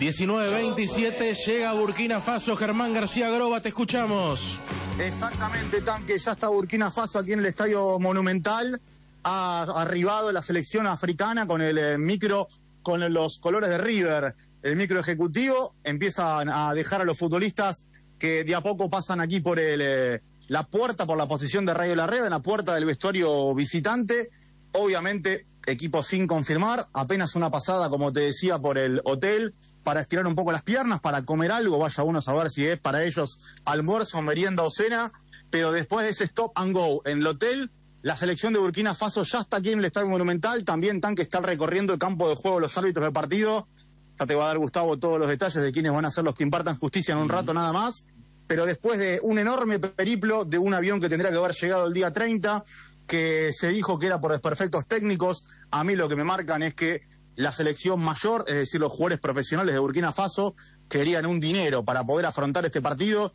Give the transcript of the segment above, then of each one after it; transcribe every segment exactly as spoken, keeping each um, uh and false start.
diecinueve veintisiete, llega Burkina Faso. Germán García Groba, te escuchamos. Exactamente, Tanque, ya está Burkina Faso aquí en el Estadio Monumental. Ha arribado la selección africana con el eh, micro, con los colores de River. El micro ejecutivo empiezan a dejar a los futbolistas que de a poco pasan aquí por el, eh, la puerta, por la posición de Radio La Red, en la puerta del vestuario visitante. Obviamente, equipo sin confirmar, apenas una pasada, como te decía, por el hotel, para estirar un poco las piernas, para comer algo, vaya uno a saber si es para ellos almuerzo, merienda o cena, pero después de ese stop and go en el hotel, la selección de Burkina Faso ya está aquí en el Estadio Monumental. También Tanque está recorriendo el campo de juego, los árbitros del partido. Ya te va a dar, Gustavo, todos los detalles de quiénes van a ser los que impartan justicia en un rato nada más. Pero después de un enorme periplo de un avión que tendría que haber llegado el día treinta, que se dijo que era por desperfectos técnicos, a mí lo que me marcan es que la selección mayor, es decir, los jugadores profesionales de Burkina Faso, querían un dinero para poder afrontar este partido,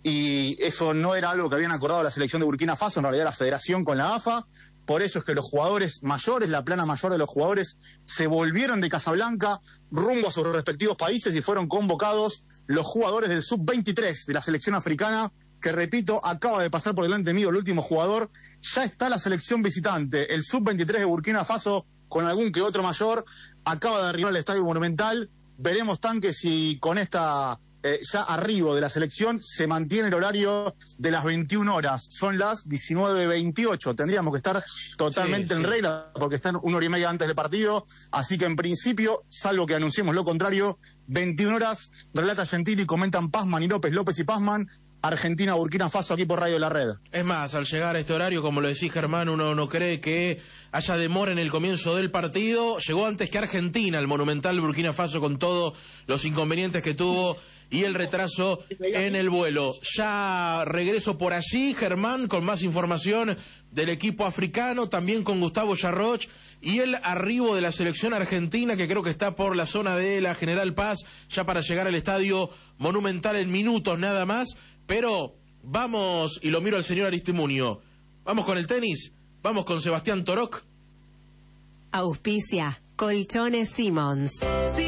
y eso no era algo que habían acordado la selección de Burkina Faso, en realidad la federación con la A F A. Por eso es que los jugadores mayores, la plana mayor de los jugadores, se volvieron de Casablanca rumbo a sus respectivos países y fueron convocados los jugadores del sub veintitrés de la selección africana, que, repito, acaba de pasar por delante mío el último jugador. Ya está la selección visitante, el sub veintitrés de Burkina Faso, con algún que otro mayor, acaba de arribar al Estadio Monumental. Veremos, Tanque, si con esta eh, ya arribo de la selección se mantiene el horario de las veintiuna horas. Son las diecinueve veintiocho. Tendríamos que estar totalmente sí, en sí. regla, porque están una hora y media antes del partido. Así que, en principio, salvo que anunciemos lo contrario, veintiuna horas, relata Gentili, comentan Pazman y López, López y Pazman. Argentina, Burkina Faso, aquí por Radio La Red. Es más, al llegar a este horario, como lo decís, Germán, uno no cree que haya demora en el comienzo del partido. Llegó antes que Argentina, el Monumental Burkina Faso, con todos los inconvenientes que tuvo y el retraso en el vuelo. Ya regreso por allí, Germán, con más información del equipo africano, también con Gustavo Yarroch, y el arribo de la selección argentina, que creo que está por la zona de la General Paz, ya para llegar al Estadio Monumental en minutos nada más. Pero vamos, y lo miro al señor Aristimunio, vamos con el tenis, vamos con Sebastián Toroc. Auspicia Colchones Simmons.